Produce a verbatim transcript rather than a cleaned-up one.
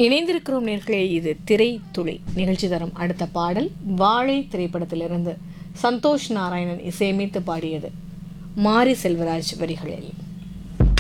இணைந்திருக்கிறோம் நேர்களே. இது திரை துளி நிகழ்ச்சி தரும் அடுத்த பாடல் வாழை திரைப்படத்திலிருந்து சந்தோஷ் நாராயணன் இசையமைத்து பாடியது மாரி செல்வராஜ் வரிகளில்.